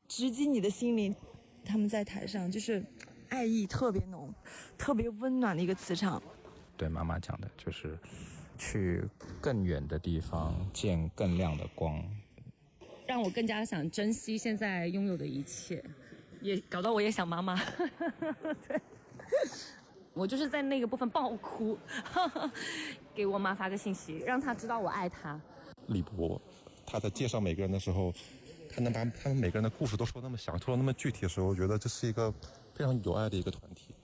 直击你的心灵。他们在台上就是爱意特别浓，特别温暖的一个磁场。 对妈妈讲的就是去更远的地方见更亮的光， 让我更加想珍惜现在拥有的一切，也搞到我也想妈妈。对，我就是在那个部分爆哭，给我妈发个信息，让她知道我爱她。 李博他在介绍每个人的时候，他能把他们每个人的故事都说那么详，说那么具体的时候，我觉得这是一个非常有爱的一个团体。